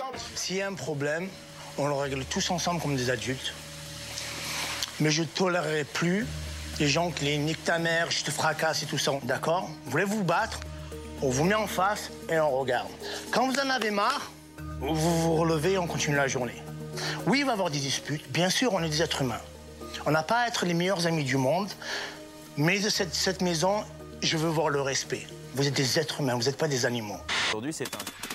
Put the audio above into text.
S'il y a un problème, on le règle tous ensemble comme des adultes. Mais je ne tolérerai plus les gens qui les niquent ta mère, je te fracasse et tout ça. D'accord? Vous voulez vous battre? On vous met en face et on regarde. Quand vous en avez marre, vous vous relevez et on continue la journée. Oui, il va y avoir des disputes. Bien sûr, on est des êtres humains. On n'a pas à être les meilleurs amis du monde. Mais de cette maison, je veux voir le respect. Vous êtes des êtres humains, vous n'êtes pas des animaux. Aujourd'hui, c'est un...